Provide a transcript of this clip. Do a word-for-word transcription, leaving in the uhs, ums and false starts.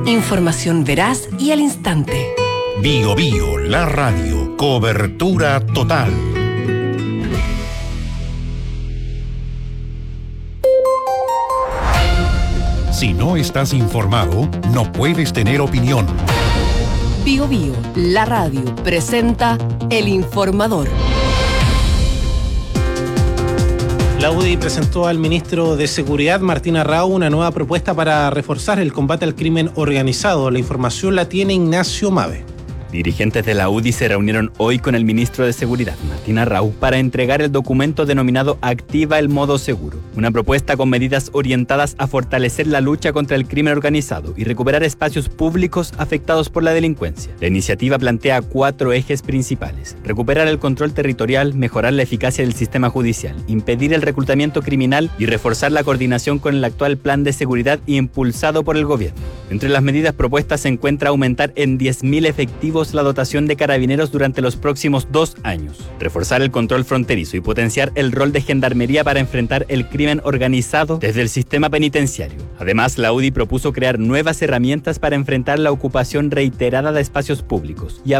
Información veraz y al instante. Bio Bio, la radio. Cobertura total. Si no estás informado, no puedes tener opinión. Bio Bio, la radio, presenta El Informador. La U D I presentó al ministro de Seguridad, Martín Arrau, una nueva propuesta para reforzar el combate al crimen organizado. La información la tiene Ignacio Mave. Dirigentes de la U D I se reunieron hoy con el ministro de Seguridad, Martín Arrau, para entregar el documento denominado Activa el Modo Seguro, una propuesta con medidas orientadas a fortalecer la lucha contra el crimen organizado y recuperar espacios públicos afectados por la delincuencia. La iniciativa plantea cuatro ejes principales: recuperar el control territorial, mejorar la eficacia del sistema judicial, impedir el reclutamiento criminal y reforzar la coordinación con el actual plan de seguridad impulsado por el gobierno. Entre las medidas propuestas se encuentra aumentar en diez mil efectivos la dotación de carabineros durante los próximos dos años, reforzar el control fronterizo y potenciar el rol de gendarmería para enfrentar el crimen organizado desde el sistema penitenciario. Además, la U D I propuso crear nuevas herramientas para enfrentar la ocupación reiterada de espacios públicos y